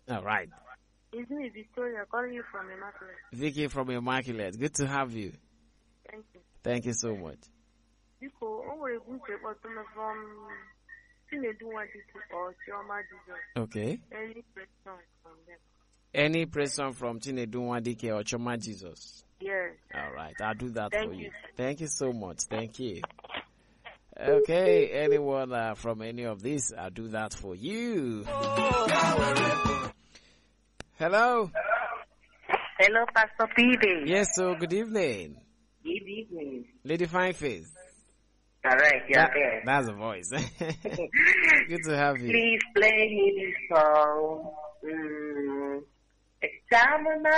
All right. It's me, Victoria, calling you from Immaculate. Vicky from Immaculate. Good to have you. Thank you. Thank you so much. Biko, o nwere egwu nke kpọtụrụ from Chinedu Nwadike or Chioma Jesus. Okay. Any question from them? Any person from Chinedu Nwadike or Choma Jesus? Yes. All right. I'll do that Thank for you. you. Thank you so much. Thank you. Okay. Anyone from any of these, I'll do that for you. Hello. Hello, Pastor P.D. Yes, so good evening. Good evening. Lady Fine Face. All right, you're there. That's the voice. Good to have you. Please play me this song. Examina.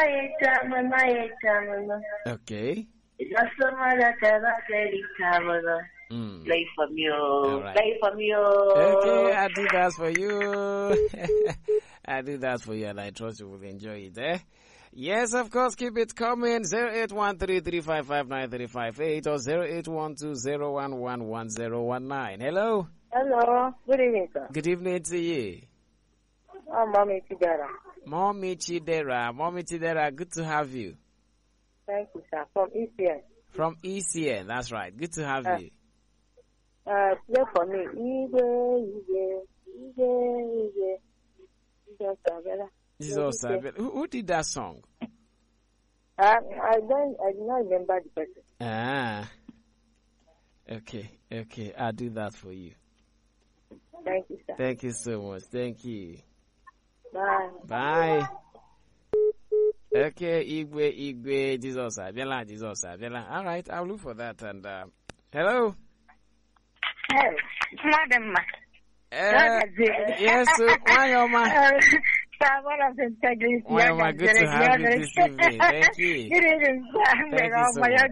Okay. Just somebody can play examina. Play from you. Right. Play from you. Okay, I do that for you. I do that for you, and I trust you will enjoy it. Yes, of course, keep it coming. 0813-355-9358 or 0812-011-1019. Hello. Hello. Good evening, sir. Good evening to you. I'm Mommy Chidera. Mommy Chidera, good to have you. Thank you, sir. From ECN. From ECN, that's right. Good to have you. Play for me. Jesus, who did that song? I did not remember the person. Okay. I'll do that for you. Thank you, sir. Thank you so much. Thank you. Bye. Okay, Igwe, Jesus, Abela. All right, I'll look for that. And hello. Hey, Madam. Yes, why am I? Someone of integrity. Why am I good to have you this evening? Thank you. Good evening, sir. Thank you so much.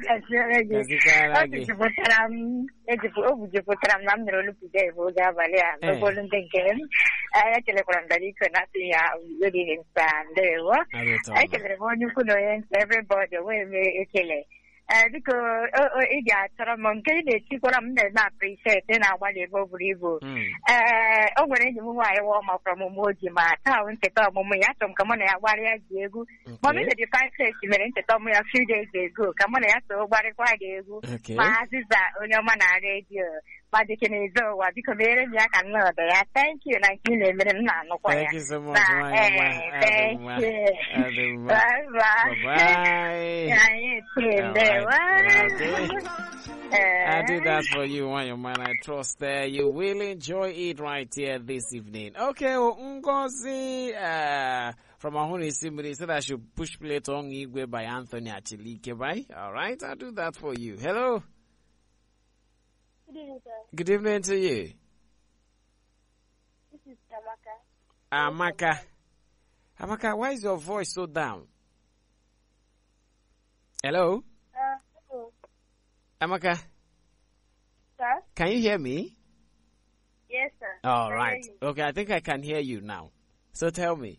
Biko ị ga-achọrọ m nke ị na-etikwara m na-eme appreciate na-agbalị ebe ọ buru ibu. O nwere enyi m nwaanyị wụọ ma from Umoji ma taa ncheta ọmụmụ ya achọrọ m ka mụ na ya gbarịa ji egwu. Mọmị dị Fine Face mere ncheta ọmụmụ ya few days ago ka mụ na ya so gbarịkwa gị egwu. Ma Aziza onye ọma na redio ma dịka n'ezi ụwa biko mere m ya ka nna ọdọ ya. Thank you na nke ị na-emere m na-anụkwa ya. Thank you so much. Thank you. Bye bye. I do that for you, man. I trust you will enjoy it right here this evening. Okay, Ngozi from Ahuni Simri said I should push play to Igwe by Anthony Achilike, right? All right, I'll do that for you. Hello. Good evening, sir. Good evening to you. This is Amaka. Amaka, why is your voice so down? Hello? Hello. Amaka? Sir? Can you hear me? Yes, sir. All right. Okay, I think I can hear you now. So tell me.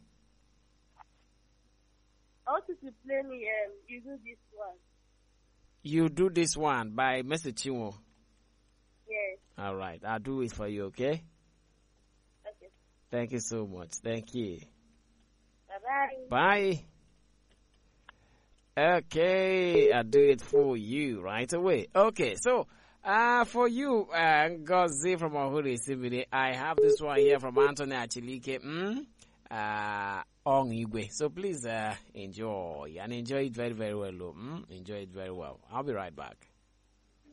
I want you to play me, you do this one. You do this one by Mr. Chinwo. Yes. All right, I'll do it for you, okay? Okay. Thank you so much. Thank you. Bye-bye. Bye. Okay, I'll do it for you right away. Okay, so for you, Ngozi from Ahuri Simile, I have this one here from Anthony Achilike. On Igwe. So please enjoy and enjoy it very, very well. Enjoy it very well. I'll be right back.